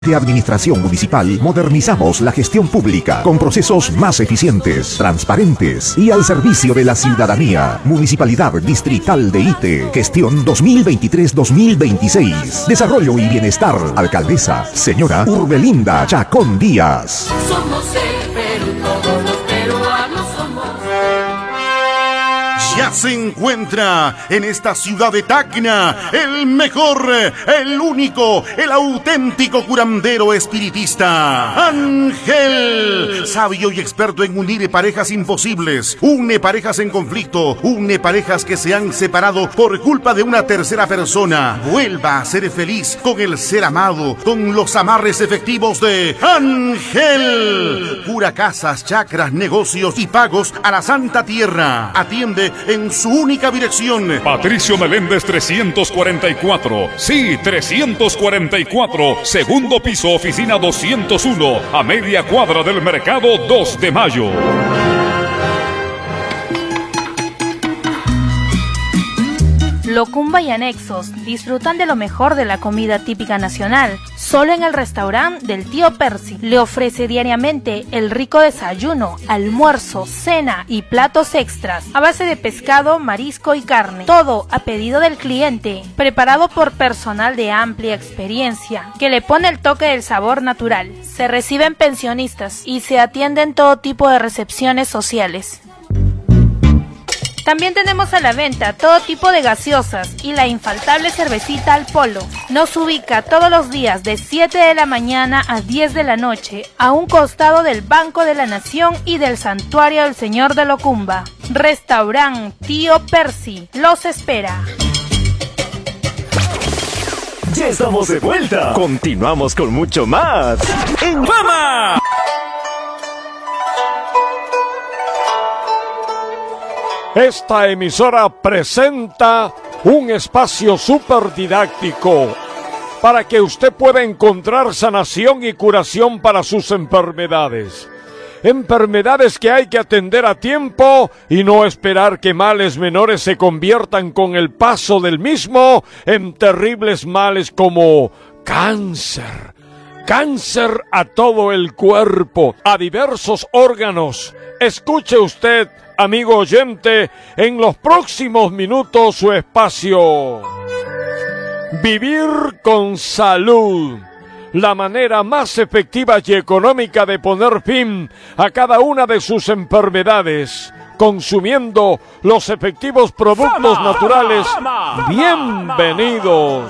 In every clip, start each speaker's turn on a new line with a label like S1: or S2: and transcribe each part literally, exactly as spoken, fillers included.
S1: De Administración Municipal modernizamos la gestión pública con procesos más eficientes, transparentes y al servicio de la ciudadanía. Municipalidad Distrital de Ite, gestión dos mil veintitrés dos mil veintiséis. Desarrollo y bienestar. Alcaldesa, señora Urbelinda Chacón Díaz.
S2: Somos el Perú, todos los peruanos somos.
S3: Ya se encuentra en esta ciudad de Tacna el mejor, el único, el auténtico curandero espiritista, Ángel, sabio y experto en unir parejas imposibles, une parejas en conflicto, une parejas que se han separado por culpa de una tercera persona. Vuelva a ser feliz con el ser amado, con los amarres efectivos de Ángel. Cura casas, chakras, negocios y pagos a la Santa Tierra. Atiende en su única dirección.
S4: Patricio Meléndez trescientos cuarenta y cuatro. Sí, trescientos cuarenta y cuatro. Segundo piso, oficina doscientos uno. A media cuadra del mercado dos de mayo.
S5: Locumba y anexos disfrutan de lo mejor de la comida típica nacional. Solo en el restaurante del tío Percy le ofrece diariamente el rico desayuno, almuerzo, cena y platos extras a base de pescado, marisco y carne. Todo a pedido del cliente, preparado por personal de amplia experiencia que le pone el toque del sabor natural. Se reciben pensionistas y se atienden todo tipo de recepciones sociales. También tenemos a la venta todo tipo de gaseosas y la infaltable cervecita al polo. Nos ubica todos los días de siete de la mañana a diez de la noche a un costado del Banco de la Nación y del Santuario del Señor de Locumba. Restaurant Tío Percy los espera.
S6: Ya estamos de vuelta. Continuamos con mucho más en Fama.
S7: Esta emisora presenta un espacio súper didáctico para que usted pueda encontrar sanación y curación para sus enfermedades. Enfermedades que hay que atender a tiempo y no esperar que males menores se conviertan con el paso del mismo en terribles males como cáncer. Cáncer a todo el cuerpo, a diversos órganos. Escuche usted, amigo oyente, en los próximos minutos su espacio. Vivir con salud. La manera más efectiva y económica de poner fin a cada una de sus enfermedades, consumiendo los efectivos productos fama, naturales. Fama, fama, Bienvenidos.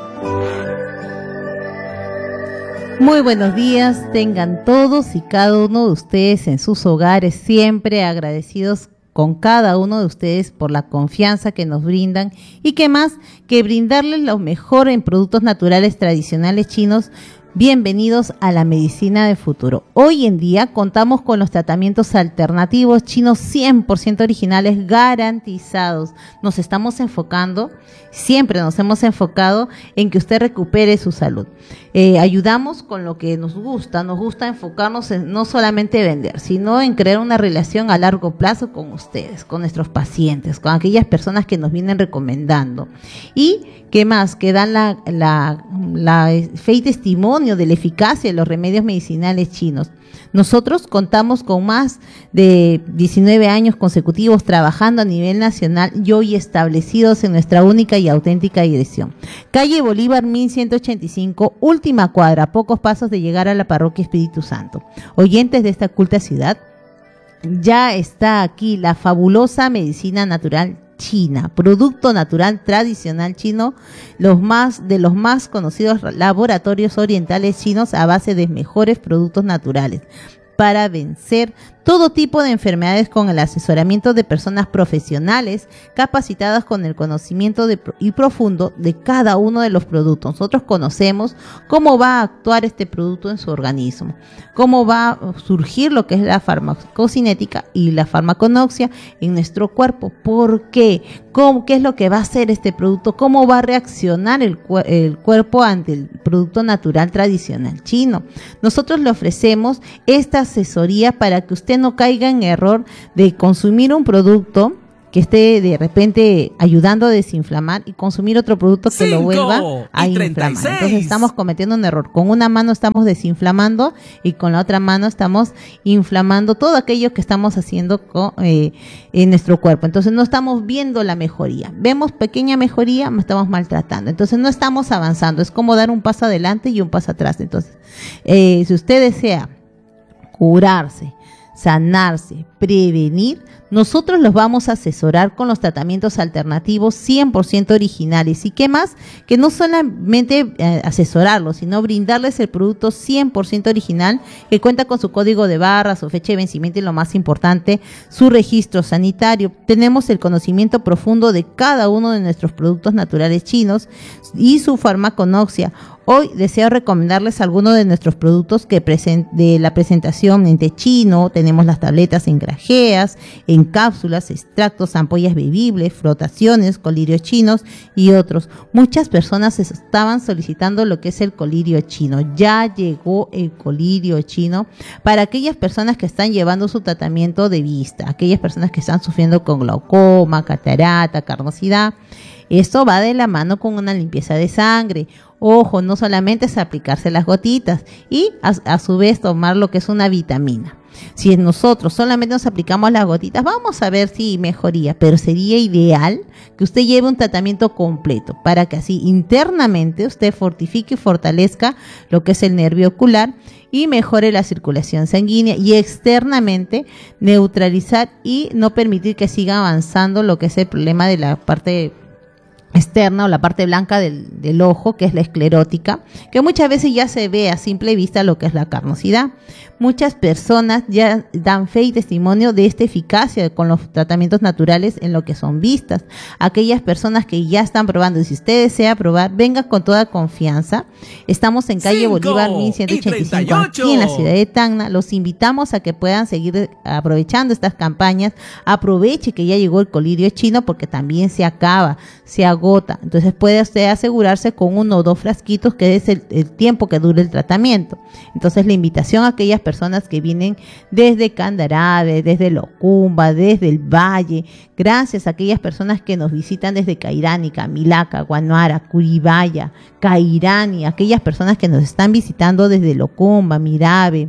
S8: Muy buenos días, tengan todos y cada uno de ustedes en sus hogares, siempre agradecidos con cada uno de ustedes por la confianza que nos brindan y que más que brindarles lo mejor en productos naturales tradicionales chinos. Bienvenidos a la medicina del futuro. Hoy en día contamos con los tratamientos alternativos chinos cien por ciento originales garantizados. Nos estamos enfocando, siempre nos hemos enfocado en que usted recupere su salud. Eh, ayudamos con lo que nos gusta, nos gusta enfocarnos en no solamente vender, sino en crear una relación a largo plazo con ustedes, con nuestros pacientes, con aquellas personas que nos vienen recomendando. Y ¿qué más? Que dan la, la, la fe y testimonio de la eficacia de los remedios medicinales chinos. Nosotros contamos con más de diecinueve años consecutivos trabajando a nivel nacional y hoy establecidos en nuestra única y auténtica dirección. Calle Bolívar mil ciento ochenta y cinco, última cuadra, a pocos pasos de llegar a la parroquia Espíritu Santo. Oyentes de esta culta ciudad, ya está aquí la fabulosa medicina natural china, producto natural tradicional chino, los más de los más conocidos laboratorios orientales chinos a base de mejores productos naturales para vencer todo tipo de enfermedades con el asesoramiento de personas profesionales capacitadas con el conocimiento de, y profundo de cada uno de los productos. Nosotros conocemos cómo va a actuar este producto en su organismo, cómo va a surgir lo que es la farmacocinética y la farmaconoxia en nuestro cuerpo. ¿Por qué? ¿Cómo, ¿Qué es lo que va a hacer este producto? ¿Cómo va a reaccionar el, el cuerpo ante el producto natural tradicional chino? Nosotros le ofrecemos esta asesoría para que usted no caiga en error de consumir un producto que esté de repente ayudando a desinflamar y consumir otro producto que lo vuelva a inflamar. Entonces estamos cometiendo un error. Con una mano estamos desinflamando y con la otra mano estamos inflamando todo aquello que estamos haciendo con, eh, en nuestro cuerpo. Entonces no estamos viendo la mejoría. Vemos pequeña mejoría, estamos maltratando. Entonces no estamos avanzando. Es como dar un paso adelante y un paso atrás. Entonces, eh, si usted desea curarse, sanarse, prevenir, nosotros los vamos a asesorar con los tratamientos alternativos cien por ciento originales. ¿Y qué más? Que no solamente eh, asesorarlos, sino brindarles el producto cien por ciento original que cuenta con su código de barra, su fecha de vencimiento y lo más importante, su registro sanitario. Tenemos el conocimiento profundo de cada uno de nuestros productos naturales chinos y su farmaconoxia. Hoy deseo recomendarles algunos de nuestros productos que present de la presentación en té chino. Tenemos las tabletas en grajeas, en cápsulas, extractos, ampollas bebibles, frotaciones, colirios chinos y otros. Muchas personas estaban solicitando lo que es el colirio chino. Ya llegó el colirio chino para aquellas personas que están llevando su tratamiento de vista, aquellas personas que están sufriendo con glaucoma, catarata, carnosidad. Esto va de la mano con una limpieza de sangre. Ojo, no solamente es aplicarse las gotitas y a, a su vez tomar lo que es una vitamina. Si nosotros solamente nos aplicamos las gotitas, vamos a ver si mejoría, pero sería ideal que usted lleve un tratamiento completo para que así internamente usted fortifique y fortalezca lo que es el nervio ocular y mejore la circulación sanguínea y externamente neutralizar y no permitir que siga avanzando lo que es el problema de la parte externa o la parte blanca del, del ojo, que es la esclerótica, que muchas veces ya se ve a simple vista lo que es la carnosidad. Muchas personas ya dan fe y testimonio de esta eficacia con los tratamientos naturales en lo que son vistas. Aquellas personas que ya están probando, y si usted desea probar, venga con toda confianza. Estamos en calle Bolívar mil ciento ochenta y cinco, aquí en la ciudad de Tacna. Los invitamos a que puedan seguir aprovechando estas campañas. Aproveche que ya llegó el colirio chino porque también se acaba, se agota. Entonces puede usted asegurarse con uno o dos frasquitos, que es el, el tiempo que dure el tratamiento. Entonces la invitación a aquellas personas que vienen desde Candarave, desde Locumba, desde el Valle, gracias a aquellas personas que nos visitan desde Cairani, Camilaca, Guanuara, Curibaya, Cairani, aquellas personas que nos están visitando desde Locumba, Mirave,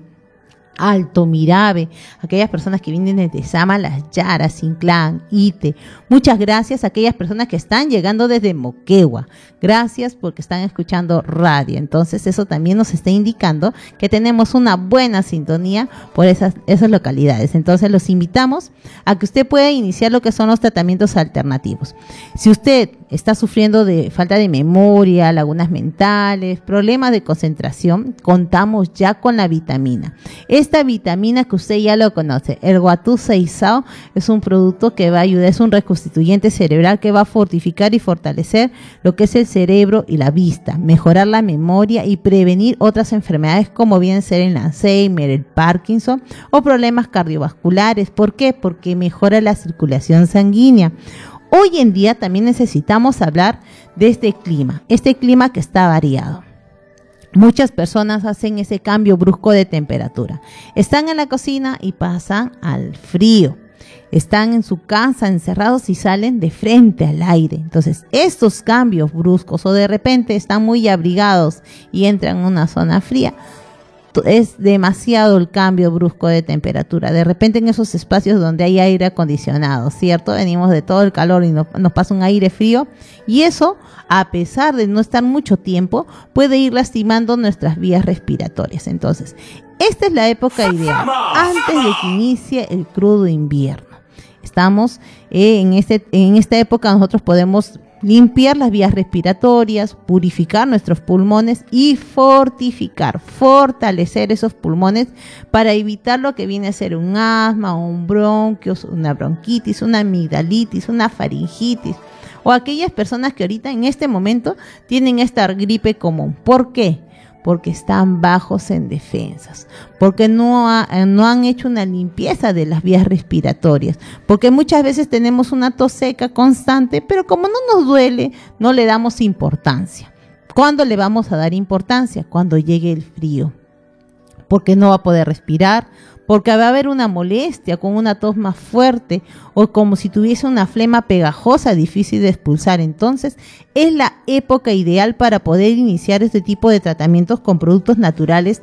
S8: Alto Mirave, aquellas personas que vienen desde Sama, Las Yaras, Inclán, Ite. Muchas gracias a aquellas personas que están llegando desde Moquegua. Gracias porque están escuchando radio. Entonces eso también nos está indicando que tenemos una buena sintonía por esas, esas localidades. Entonces los invitamos a que usted pueda iniciar lo que son los tratamientos alternativos. Si usted está sufriendo de falta de memoria, lagunas mentales, problemas de concentración, contamos ya con la vitamina. Esta vitamina que usted ya lo conoce, el Guatú Seisao, es un producto que va a ayudar, es un reconstituyente cerebral que va a fortificar y fortalecer lo que es el cerebro y la vista, mejorar la memoria y prevenir otras enfermedades como bien ser el Alzheimer, el Parkinson o problemas cardiovasculares. ¿Por qué? Porque mejora la circulación sanguínea. Hoy en día también necesitamos hablar de este clima, este clima que está variado. Muchas personas hacen ese cambio brusco de temperatura. Están en la cocina y pasan al frío. Están en su casa encerrados y salen de frente al aire. Entonces, estos cambios bruscos o de repente están muy abrigados y entran en una zona fría, es demasiado el cambio brusco de temperatura. De repente en esos espacios donde hay aire acondicionado, ¿cierto? Venimos de todo el calor y nos, nos pasa un aire frío y eso, a pesar de no estar mucho tiempo, puede ir lastimando nuestras vías respiratorias. Entonces, esta es la época ideal, antes de que inicie el crudo invierno. Estamos eh, en, este, en esta época nosotros podemos limpiar las vías respiratorias, purificar nuestros pulmones y fortificar, fortalecer esos pulmones para evitar lo que viene a ser un asma, un bronquio, una bronquitis, una amigdalitis, una faringitis o aquellas personas que ahorita en este momento tienen esta gripe común. ¿Por qué? Porque están bajos en defensas, porque no, ha, no han hecho una limpieza de las vías respiratorias, porque muchas veces tenemos una tos seca constante, pero como no nos duele, no le damos importancia. ¿Cuándo le vamos a dar importancia? Cuando llegue el frío, porque no va a poder respirar, porque va a haber una molestia con una tos más fuerte o como si tuviese una flema pegajosa difícil de expulsar. Entonces es la época ideal para poder iniciar este tipo de tratamientos con productos naturales